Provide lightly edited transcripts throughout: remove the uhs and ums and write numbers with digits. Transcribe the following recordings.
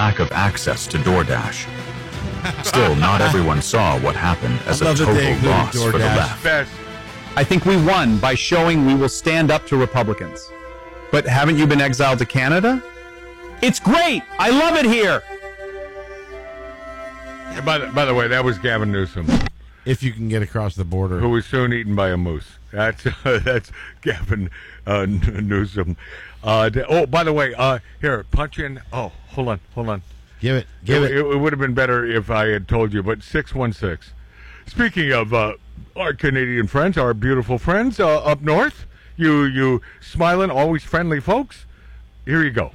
lack of access to DoorDash. Still, not everyone saw what happened as a total loss for the left. I think we won by showing we will stand up to Republicans. But haven't you been exiled to Canada? It's great! I love it here! By the way, that was Gavin Newsom. If you can get across the border. Who was soon eaten by a moose. That's Gavin Newsom. By the way, here, punch in. Oh, hold on. Give it. It would have been better if I had told you, but 616. Speaking of our Canadian friends, our beautiful friends up north, you smiling, always friendly folks, here you go.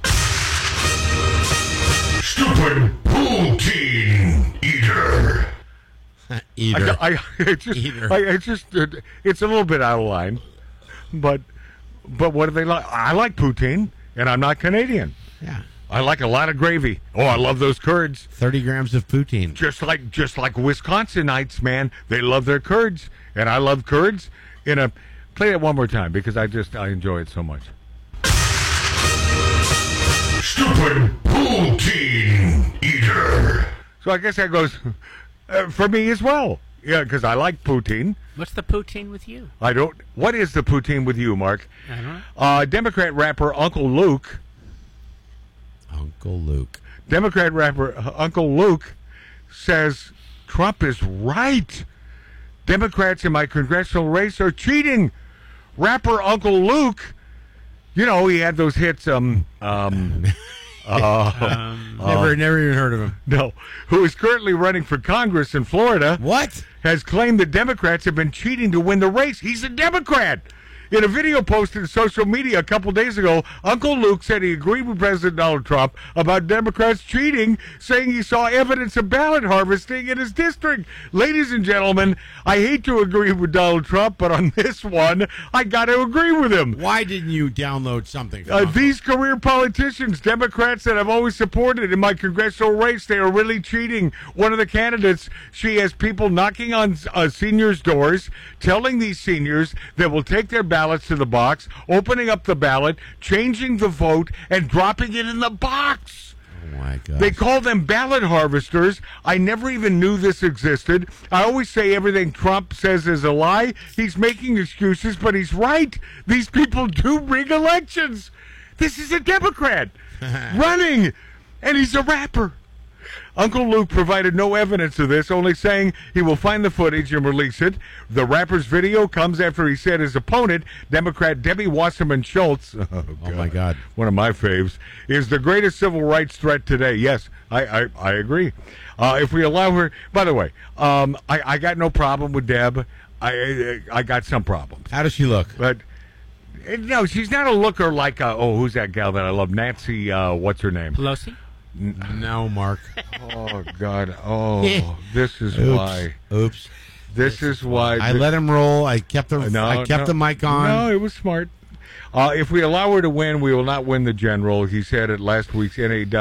Stupid poutine eater. Eater. It's a little bit out of line, but what do they like? I like poutine, and I'm not Canadian. Yeah. I like a lot of gravy. Oh, I love those curds. 30 grams of poutine. Just like Wisconsinites, man. They love their curds, and I love curds. Play it one more time because I enjoy it so much. Stupid poutine eater. So I guess that goes for me as well. Yeah, because I like poutine. What's the poutine with you? I don't. What is the poutine with you, Mark? I don't know. Democrat rapper Uncle Luke. Democrat rapper Uncle Luke says Trump is right. Democrats in my congressional race are cheating. Rapper Uncle Luke, you know, he had those hits. Never even heard of him. No, who is currently running for Congress in Florida. What? Has claimed the Democrats have been cheating to win the race. He's a Democrat. In a video posted to social media a couple days ago, Uncle Luke said he agreed with President Donald Trump about Democrats cheating, saying he saw evidence of ballot harvesting in his district. Ladies and gentlemen, I hate to agree with Donald Trump, but on this one, I got to agree with him. Why didn't you download something from these career politicians, Democrats that I've always supported in my congressional race, they are really cheating. One of the candidates, she has people knocking on seniors' doors, telling these seniors that will take their ballots to the box, opening up the ballot, changing the vote, and dropping it in the box. Oh, my God. They call them ballot harvesters. I never even knew this existed. I always say everything Trump says is a lie. He's making excuses, but he's right. These people do rig elections. This is a Democrat running, and he's a rapper. Uncle Luke provided no evidence of this, only saying he will find the footage and release it. The rapper's video comes after he said his opponent, Democrat Debbie Wasserman Schultz, oh my God, one of my faves, is the greatest civil rights threat today. Yes, I agree. If we allow her, by the way, I got no problem with Deb. I got some problems. How does she look? But no, she's not a looker like who's that gal that I love? Nancy, what's her name? Pelosi? No, Mark. Oh, God. Oh, this is why. Oops. This is why. I let him roll. I kept the mic on. No, it was smart. If we allow her to win, we will not win the general. He said at last week's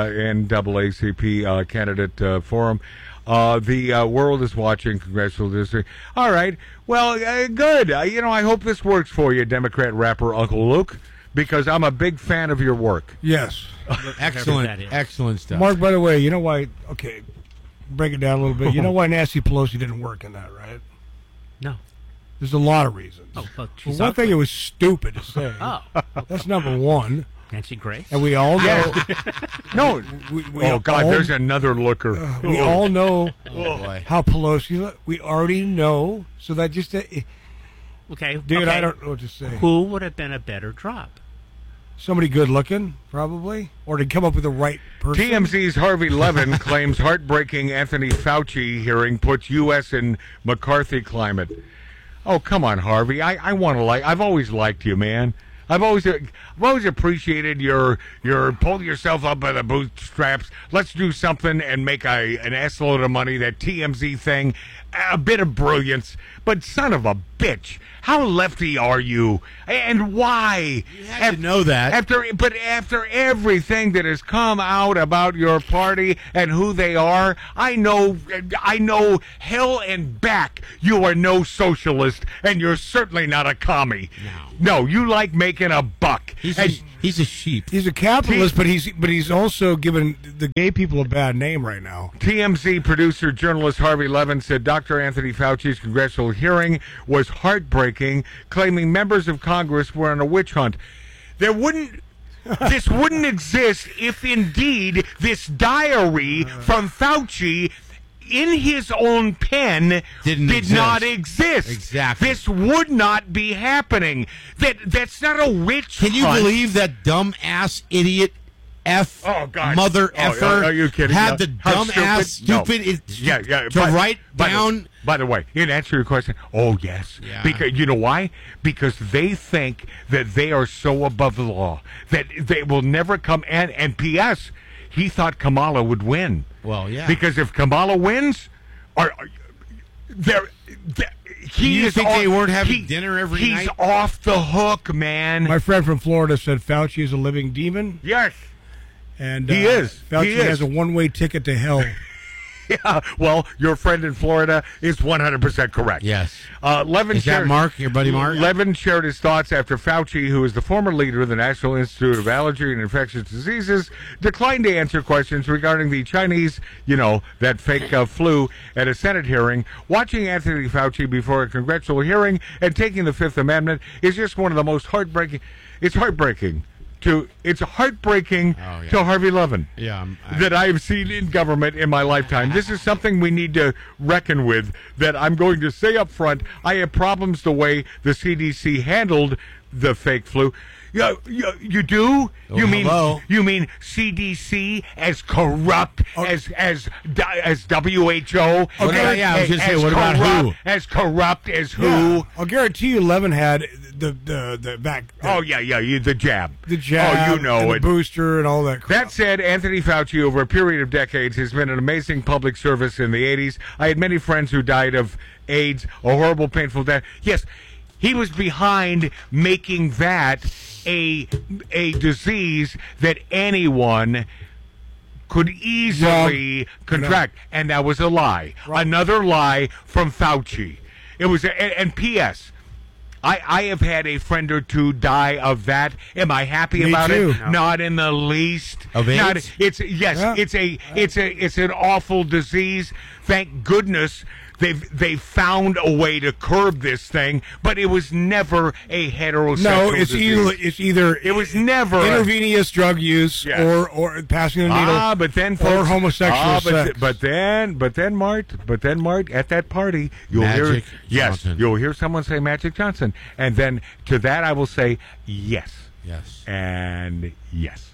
NAACP candidate forum. The world is watching congressional district. All right. Well, good. I hope this works for you, Democrat rapper Uncle Luke, because I'm a big fan of your work. Yes. Excellent stuff. Mark, by the way, you know why? Okay, break it down a little bit. You know why Nancy Pelosi didn't work in that, right? No. There's a lot of reasons. Oh, well, one thing, it was stupid to say. Oh. That's number one. Nancy Grace? And we all know. No. There's another looker. We all know how Pelosi. We already know. So that just. Okay. Dude, I don't know what to say. Who would have been a better drop? Somebody good looking, probably, or to come up with the right person. TMZ's Harvey Levin claims heartbreaking Anthony Fauci hearing puts U.S. in McCarthy climate. Oh, come on, Harvey. I want to I've always liked you, man. I've always appreciated your pull yourself up by the bootstraps. Let's do something and make an S-load of money. That TMZ thing, a bit of brilliance. But son of a bitch, how lefty are you? And why? You had to know that. After everything that has come out about your party and who they are, I know hell and back you are no socialist, and you're certainly not a commie. No, you like making a buck. He's a sheep. He's a capitalist, but he's also giving the gay people a bad name right now. TMZ producer journalist Harvey Levin said Dr. Anthony Fauci's congressional hearing was heartbreaking, claiming members of Congress were on a witch hunt. This wouldn't exist if indeed this diary from Fauci in his own pen did not exist. Exactly. This would not be happening. That's not a witch Can you hunt. believe that dumb ass idiot mother effer are you kidding? had the How dumb ass stupid to write down? By the way, in answer to your question, oh yes, because you know why? Because they think that they are so above the law that they will never come. And P.S. He thought Kamala would win. Well, yeah. Because if Kamala wins, you think they weren't having dinner every night? He's off the hook, man. My friend from Florida said Fauci is a living demon. Yes. And he is. Fauci has a one-way ticket to hell. Yeah, well, your friend in Florida is 100% correct. Yes. Levin is that Mark, your buddy Mark? Levin shared his thoughts after Fauci, who is the former leader of the National Institute of Allergy and Infectious Diseases, declined to answer questions regarding the Chinese, that fake flu at a Senate hearing. Watching Anthony Fauci before a congressional hearing and taking the Fifth Amendment is just one of the most heartbreaking. It's heartbreaking. It's heartbreaking to Harvey Levin that I've seen in government in my lifetime. This is something we need to reckon with, that I'm going to say up front. I have problems the way the CDC handled the fake flu. You do? You mean CDC as corrupt as WHO? Okay, I was going to say, what about who? As corrupt as who? I'll guarantee you, Levin had the back. The jab. The jab. Oh, you know and it. The booster and all that crap. That said, Anthony Fauci, over a period of decades, has been an amazing public service in the 80s. I had many friends who died of AIDS, a horrible, painful death. Yes, he was behind making that a disease that anyone could easily contract, and that was a lie. Another lie from Fauci. It was, and P.S. I have had a friend or two die of that. Am I happy about it? No. Not in the least. Of AIDS? It's an awful disease. Thank goodness they've found a way to curb this thing, but it was never a heterosexual disease. It's either it was never intravenous drug use or passing the needle. But then or homosexual sex. But then Mart, at that party you'll hear someone say Magic Johnson, and then to that I will say yes, and yes.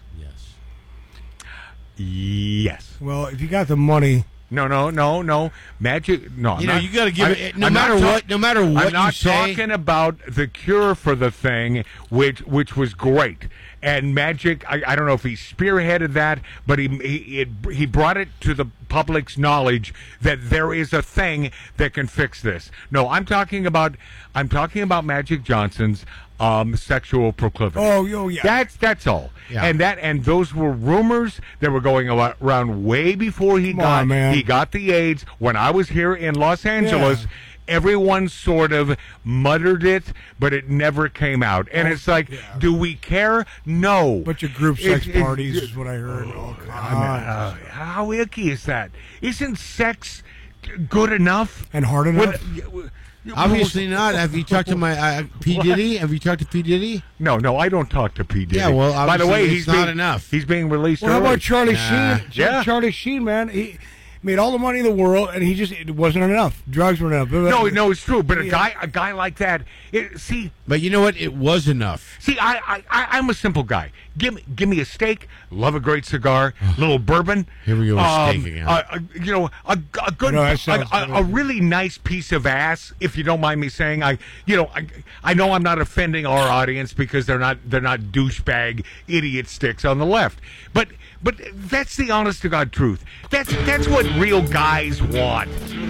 Well, if you got the money. No. Magic. No, you got to give it. No matter what I'm not you say. talking about the cure for the thing, which was great. And Magic, I don't know if he spearheaded that, but he brought it to the public's knowledge that there is a thing that can fix this. No, I'm talking about Magic Johnson's sexual proclivity. Oh, yeah. That's all. Yeah. And those were rumors that were going around way before he got the AIDS. When I was here in Los Angeles, everyone sort of muttered it, but it never came out. And it's like, do we care? No. Bunch of group sex parties is what I heard. Oh, God. How icky is that? Isn't sex good enough? And hard enough? Obviously not. Have you talked to P. Diddy? Have you talked to P. Diddy? No, I don't talk to P. Diddy. Yeah, well, by the way, he's not enough. He's being released early. How about Charlie Sheen? Yeah. Charlie Sheen, man. He made all the money in the world, and it wasn't enough. Drugs weren't enough. No, it's true. But a guy like that, But you know what? It was enough. See, I'm a simple guy. Give me a steak. Love a great cigar. Little bourbon. Here we go with steak again. A good, a really nice piece of ass. If you don't mind me saying, I know I'm not offending our audience because they're not douchebag idiot sticks on the left, but that's the honest to God truth. That's what real guys want.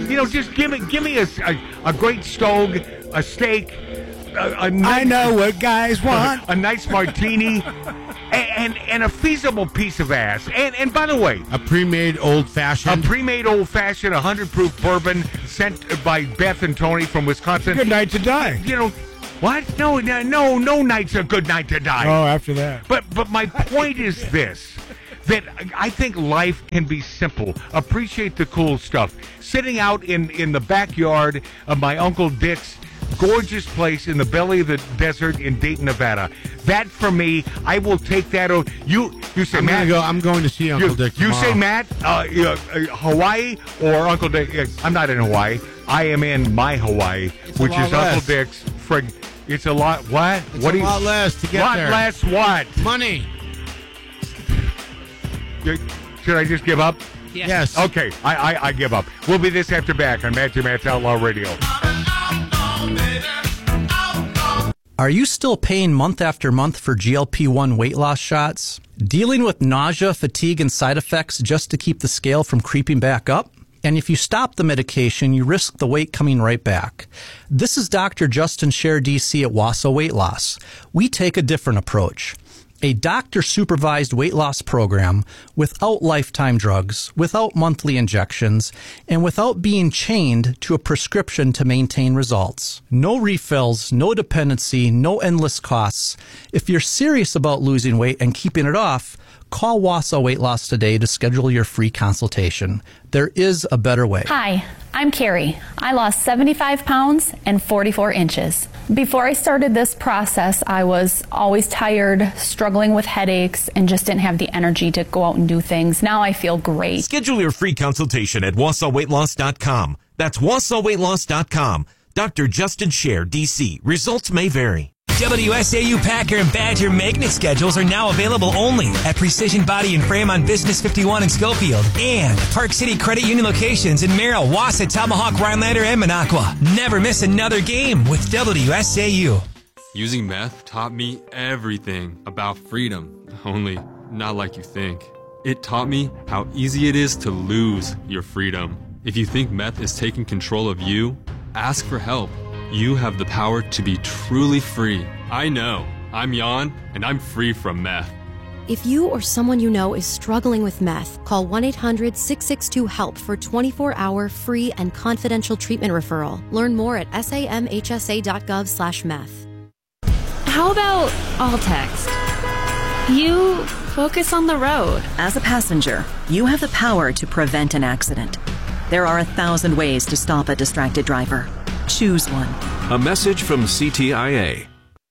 just give me a great stogue, a steak, I know what guys want. a nice martini, and a feasible piece of ass. And by the way, A pre-made old-fashioned. a pre-made old-fashioned 100-proof bourbon sent by Beth and Tony from Wisconsin. Good night to die. What? No night's a good night to die. Oh, after that. But my point is this, that I think life can be simple. Appreciate the cool stuff. Sitting out in the backyard of my Uncle Dick's gorgeous place in the belly of the desert in Dayton, Nevada. That, for me, I will take that. You say, Matt. I'm going to see Uncle Dick You tomorrow. say, Matt, Hawaii or Uncle Dick? I'm not in Hawaii. I am in my Hawaii, which lot is Uncle less. Dick's. It's a lot. What? It's What a lot less to get lot there. less what? Money. Should I just give up? Yes. Okay, I give up. We'll be this after back on Matthew Matt's Outlaw Radio. Are you still paying month after month for GLP-1 weight loss shots? Dealing with nausea, fatigue, and side effects just to keep the scale from creeping back up? And if you stop the medication, you risk the weight coming right back. This is Dr. Justin Scher, DC at Wausau Weight Loss. We take a different approach. A doctor-supervised weight loss program without lifetime drugs, without monthly injections, and without being chained to a prescription to maintain results. No refills, no dependency, no endless costs. If you're serious about losing weight and keeping it off, call Wausau Weight Loss today to schedule your free consultation. There is a better way. Hi, I'm Carrie. I lost 75 pounds and 44 inches. Before I started this process, I was always tired, struggling with headaches, and just didn't have the energy to go out and do things. Now I feel great. Schedule your free consultation at WausauWeightLoss.com. That's WausauWeightLoss.com. Dr. Justin Scher, DC. Results may vary. WSAU Packer and Badger magnet schedules are now available only at Precision Body and Frame on Business 51 in Schofield and Park City Credit Union locations in Merrill, Wausau, Tomahawk, Rhinelander, and Minocqua. Never miss another game with WSAU. Using meth taught me everything about freedom, only not like you think. It taught me how easy it is to lose your freedom. If you think meth is taking control of you, ask for help. You have the power to be truly free. I know. I'm Jan, and I'm free from meth. If you or someone you know is struggling with meth, call 1-800-662-HELP for 24-hour free and confidential treatment referral. Learn more at samhsa.gov/meth. How about all text? You focus on the road. As a passenger, you have the power to prevent an accident. There are 1,000 ways to stop a distracted driver. Choose one. A message from CTIA.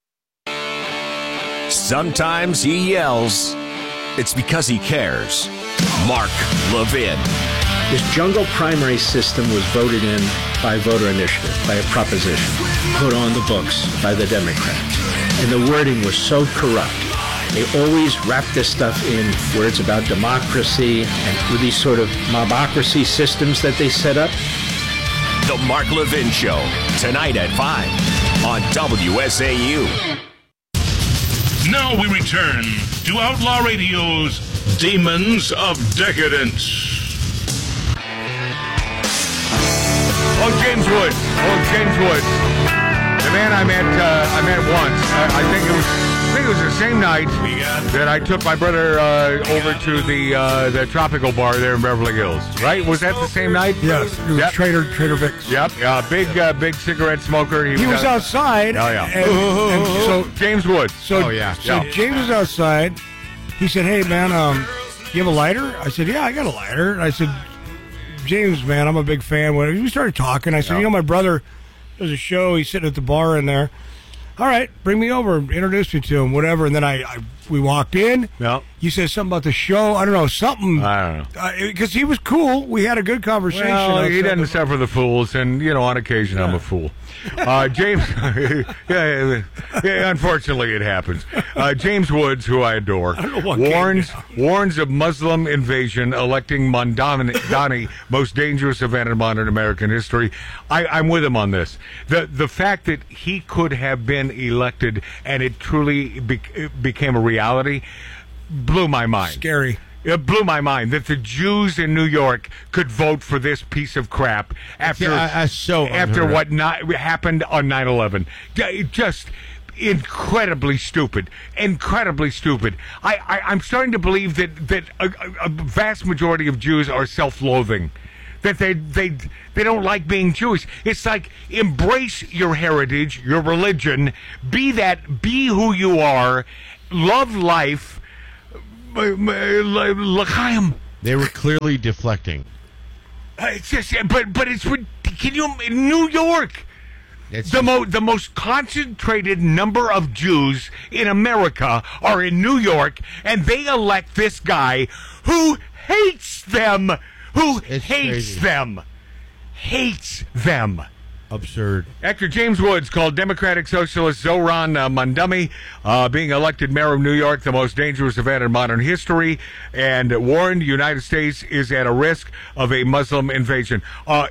Sometimes he yells. It's because he cares. Mark Levin. This jungle primary system was voted in by voter initiative, by a proposition, put on the books by the Democrats. And the wording was so corrupt. They always wrap this stuff in where it's about democracy and with these sort of mobocracy systems that they set up. The Mark Levin Show, tonight at 5 on WSAU. Now we return to Outlaw Radio's Demons of Decadence. James Woods. The man I met once. I think it was the same night that I took my brother over to the Tropical Bar there in Beverly Hills. Right? Was that the same night? Yes. It was Trader Vic's. Yep. Big cigarette smoker. He was outside. Oh yeah. And so James Woods. So James was outside. He said, "Hey man, you have a lighter?" I said, "Yeah, I got a lighter." And I said, "James, man, I'm a big fan." We started talking. I said, "You know, my brother does a show. He's sitting at the bar in there. All right, bring me over. Introduce me to him, whatever." And then we walked in. Yeah. You said something about the show. I don't know, something. I don't know. Because he was cool. We had a good conversation. Well, he doesn't suffer the fools, and, on occasion I'm a fool. James, unfortunately it happens. James Woods, who I adore, warns of Muslim invasion, electing Mondani most dangerous event in modern American history. I'm with him on this. The fact that he could have been elected and it truly became a reality blew my mind. Scary. It blew my mind that the Jews in New York could vote for this piece of crap after what happened on 9/11. Just incredibly stupid. Incredibly stupid. I'm starting to believe that a vast majority of Jews are self-loathing. That they don't like being Jewish. It's like, embrace your heritage, your religion, be who you are, love life. L'chaim. They were clearly deflecting. It's just, but it's, can you, in New York, the most concentrated number of Jews in America are in New York, and they elect this guy who hates them. Hates them. Absurd. Actor James Woods called Democratic Socialist Zohran Mamdani being elected mayor of New York the most dangerous event in modern history, and warned the United States is at a risk of a Muslim invasion.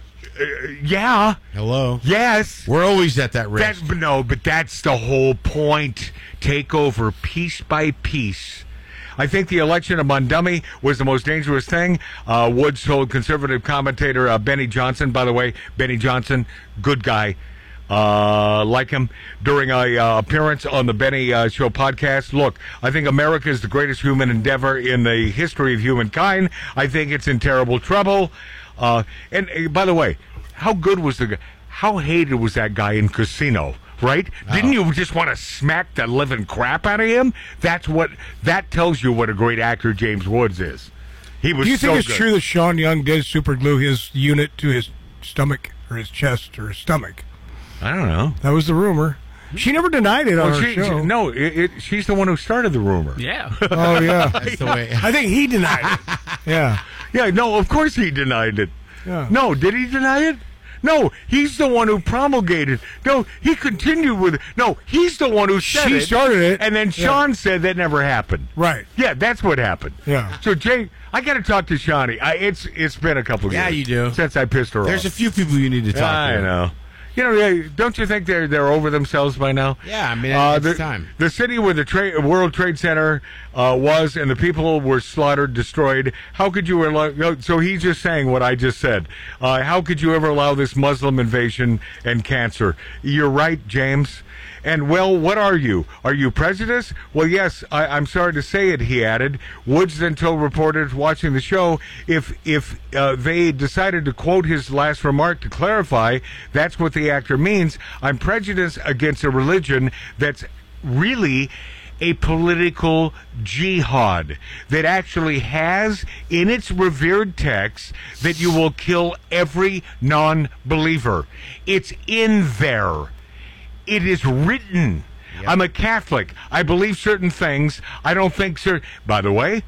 Yeah. Hello. Yes. We're always at that risk. But that's the whole point. Take over piece by piece. I think the election of Mamdani was the most dangerous thing. Woods told conservative commentator Benny Johnson, by the way, Benny Johnson, good guy, like him, during a appearance on the Benny Show podcast. Look, I think America is the greatest human endeavor in the history of humankind. I think it's in terrible trouble. And by the way, how hated was that guy in Casino? Right? Oh. Didn't you just want to smack the living crap out of him? That tells you what a great actor James Woods is. He was. Do you think it's good. true that Sean Young did super glue his unit to his stomach or his chest or his stomach? I don't know. That was the rumor. She never denied it on her show. She's the one who started the rumor. Yeah. Oh yeah. That's the way. I think he denied it. Yeah. Yeah. No, of course he denied it. Yeah. No, did he deny it? No, he's the one who promulgated. No, he continued with it. No, he's the one who said She started it. And then Sean said that never happened. Right. Yeah, that's what happened. Yeah. So, Jay, I got to talk to Shawnee. It's been a couple of years. Yeah, you do. Since I pissed her off. There's a few people you need to talk to. I know. You know, don't you think they're over themselves by now? Yeah, I mean, it's time. The city where the World Trade Center was and the people were slaughtered, destroyed. How could you allow? So he's just saying what I just said. How could you ever allow this Muslim invasion and cancer? You're right, James. And, well, what are you? Are you prejudiced? Well, yes, I'm sorry to say it, he added. Woods then told reporters watching the show if they decided to quote his last remark to clarify, that's what the actor means. I'm prejudiced against a religion that's really a political jihad that actually has in its revered text that you will kill every non-believer. It's in there. It is written. Yep. I'm a Catholic. I believe certain things. I don't think certain... By the way,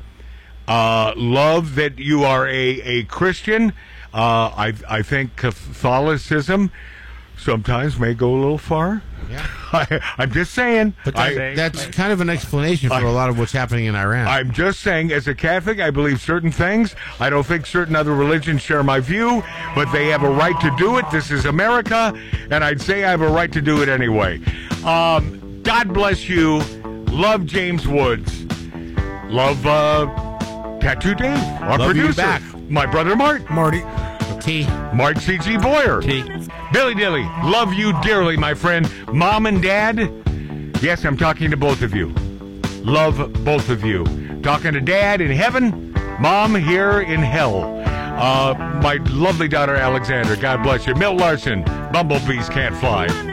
love that you are a Christian. I think Catholicism sometimes may go a little far. Yeah. I'm just saying. But that's kind of an explanation for a lot of what's happening in Iran. I'm just saying, as a Catholic, I believe certain things. I don't think certain other religions share my view, but they have a right to do it. This is America, and I'd say I have a right to do it anyway. God bless you. Love James Woods. Love Tattoo Dave, our Love producer. You back. My brother Marty. T. Mark C.G. Boyer. T. Billy Dilly, love you dearly, my friend. Mom and Dad, yes, I'm talking to both of you. Love both of you. Talking to Dad in heaven, Mom here in hell. My lovely daughter, Alexander, God bless you. Milt Larson, Bumblebees Can't Fly.